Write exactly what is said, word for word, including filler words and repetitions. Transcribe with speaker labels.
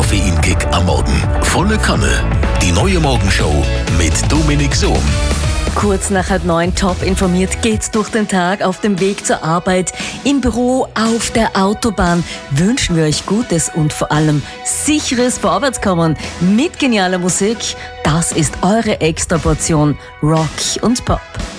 Speaker 1: Koffeinkick am Morgen. Volle Kanne. Die neue Morgenshow mit Dominik Sohm.
Speaker 2: Kurz nach halb neun top informiert geht's durch den Tag auf dem Weg zur Arbeit, im Büro, auf der Autobahn. Wünschen wir euch Gutes und vor allem sicheres Vorwärtskommen mit genialer Musik. Das ist eure Extraportion Rock und Pop.